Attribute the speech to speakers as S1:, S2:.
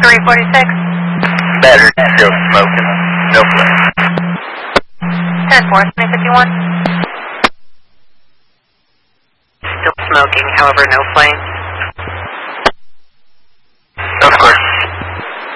S1: 346.
S2: Battery still smoking. No flame.
S1: 10-4, 351.
S3: Still smoking, however, no flame.